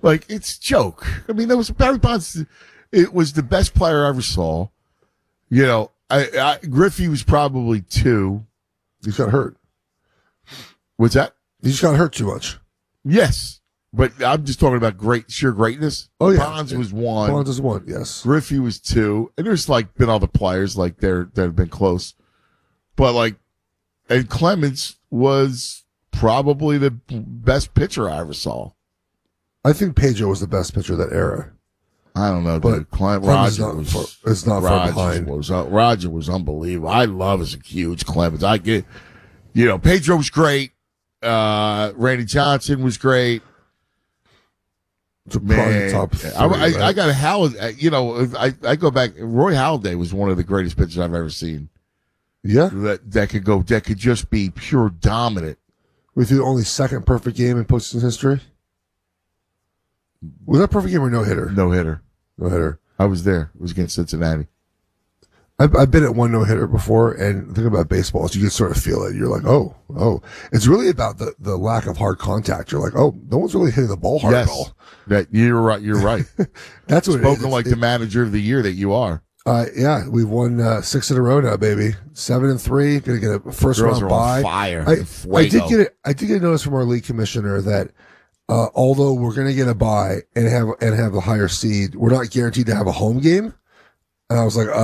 Like, it's a joke. I mean, that was Barry Bonds. It was the best player I ever saw. You know, Griffey was probably 2. He got hurt. What's that? He just got hurt too much. Yes. But I'm just talking about sheer greatness. Oh, yeah. Bonds was 1. Bonds is 1, yes. Griffey was 2. And there's, like, been other players, like, that have been close. But, like, and Clemens was probably the best pitcher I ever saw. I think Pedro was the best pitcher of that era. I don't know, but Roger was not far behind. Roger was unbelievable. I love as a huge Clemens. I get, you know, Pedro was great. Randy Johnson was great. It's probably top 3, right? I got Halladay. You know, I go back. Roy Halladay was one of the greatest pitchers I've ever seen. Yeah, that could just be pure dominant. We threw the only second perfect game in postseason history. Was that perfect game or no hitter? No hitter. No hitter. I was there. It was against Cincinnati. I've been at one no hitter before, and the thing about baseball is you can sort of feel it. You're like, oh. It's really about the lack of hard contact. You're like, oh, no one's really hitting the ball hard at all. You're right. You're right. That's what Spoken like the manager of the year that you are. Yeah, we've won 6 in a row now, baby. 7-3. Gonna get a first round bye. Fire. I did get a notice from our league commissioner that although we're gonna get a bye and have a higher seed, we're not guaranteed to have a home game. And I was like,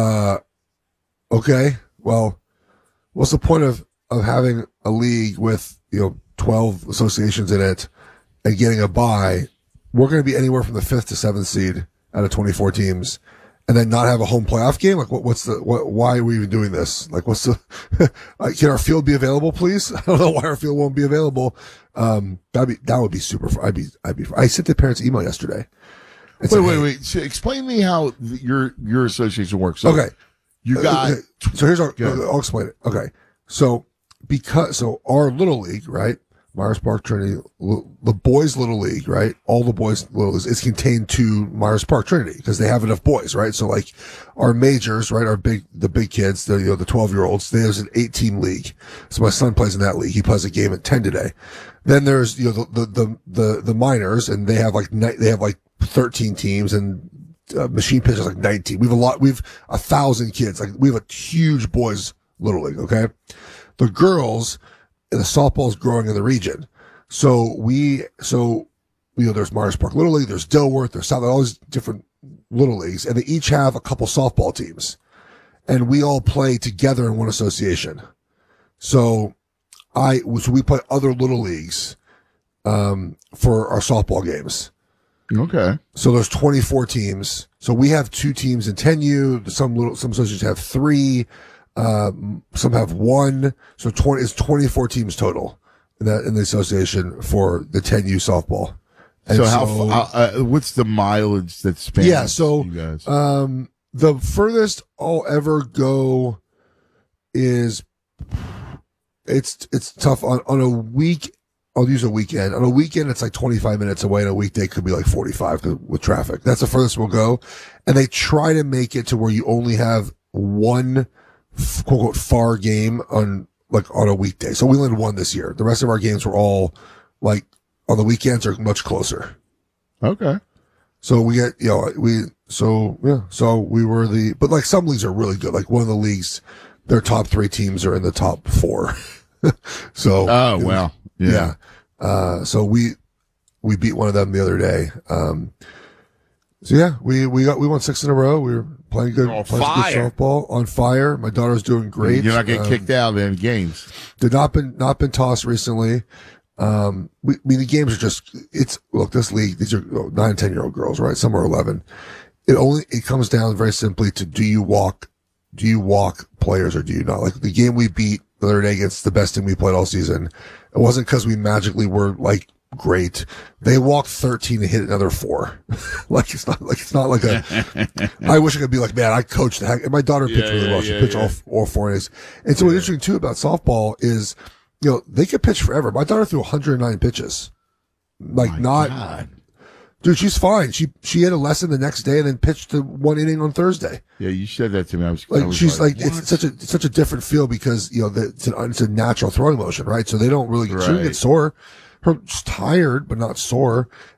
okay, well, what's the point of having a league with 12 associations in it and getting a bye? We're going to be anywhere from the 5th to 7th seed out of 24 teams, and then not have a home playoff game. Like, why are we even doing this? Like, what's the? Can our field be available, please? I don't know why our field won't be available. That would be super. I sent the parents' email yesterday. Wait. So explain to me how your association works. So okay. You got. So here's I'll explain it. Okay. So our little league, right? Myers Park Trinity, the boys little league, right? All the boys little leagues is contained to Myers Park Trinity because they have enough boys, right? So like our majors, right? The big kids, the 12-year-olds, there's an 8-team league. So my son plays in that league. He plays a game at 10 today. Then there's, the minors, and they have like 13 teams, and machine pitchers like 19. We've 1,000 kids. Like, we have a huge boys little league. Okay. The girls, the softball's growing in the region. So there's Myers Park Little League, there's Dilworth, there's South, all these different little leagues, and they each have a couple softball teams, and we all play together in one association. So we play other little leagues, for our softball games. Okay. So there's 24 teams. So we have 2 teams in 10U. Some associations have 3. Some have 1. So it's 24 teams total in the association for the 10U softball. And so what's the mileage that spans? Yeah. So, you guys? The furthest I'll ever go is it's tough on a week. I'll use a weekend. On a weekend, it's like 25 minutes away, and a weekday could be like 45 with traffic. That's the furthest we'll go. And they try to make it to where you only have one quote unquote far game on a weekday. So we only had 1 this year. The rest of our games were all like on the weekends are much closer. Okay. So we get, so we were but like some leagues are really good. Like one of the leagues, their top 3 teams are in the top 4. So. Oh, wow. Yeah. So we beat one of them the other day. So yeah, we won 6 in a row. We were playing good, good softball, on fire. My daughter's doing great. You're not getting kicked out in games. Did not been tossed recently. The games are just, this league, these are 9 and 10-year-old girls, right? Some are 11. It comes down very simply to, do you walk players or do you not? Like the game we beat the other day against the best team we played all season, it wasn't because we magically were like great. They walked 13 and hit another 4. It's not like I wish I could be like, man, I coached the heck. And my daughter pitched really well. She pitched all 4 innings. And so what's interesting too about softball is, they could pitch forever. My daughter threw 109 pitches. God. Dude, she's fine. She had a lesson the next day and then pitched the 1 inning on Thursday. Yeah, you said that to me. It's such a different feel because, it's a natural throwing motion, right? So they don't really, she didn't get sore. She's tired, but not sore.